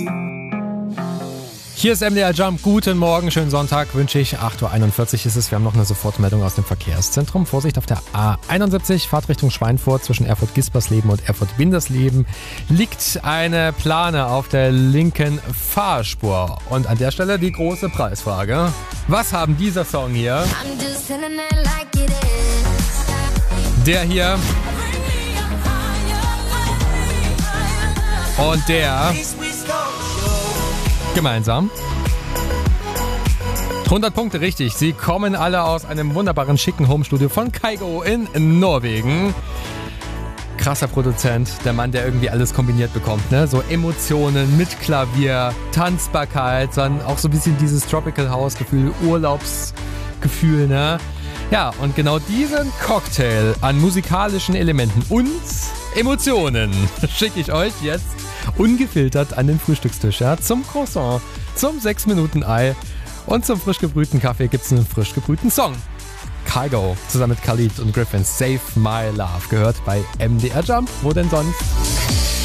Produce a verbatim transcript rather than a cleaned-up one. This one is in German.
Hier ist M D R Jump. Guten Morgen, schönen Sonntag wünsche ich. acht Uhr einundvierzig ist es. Wir haben noch eine Sofortmeldung aus dem Verkehrszentrum. Vorsicht auf der A einundsiebzig, Fahrt Richtung Schweinfurt zwischen Erfurt-Gispersleben und Erfurt-Windersleben liegt eine Plane auf der linken Fahrspur. Und an der Stelle die große Preisfrage. Was haben dieser Song hier, der hier und der gemeinsam? hundert Punkte richtig. Sie kommen alle aus einem wunderbaren, schicken Homestudio von Kygo in Norwegen. Krasser Produzent, der Mann, der irgendwie alles kombiniert bekommt, ne? So Emotionen mit Klavier, Tanzbarkeit, dann auch so ein bisschen dieses Tropical House Gefühl, Urlaubsgefühl, ne? Ja, und genau diesen Cocktail an musikalischen Elementen und Emotionen schicke ich euch jetzt ungefiltert an den Frühstückstisch, ja? Zum Croissant, zum sechs Minuten Ei und zum frisch gebrühten Kaffee gibt's einen frisch gebrühten Song. Kygo zusammen mit Khalid und Griffin, Save My Love, gehört bei M D R Jump. Wo denn sonst?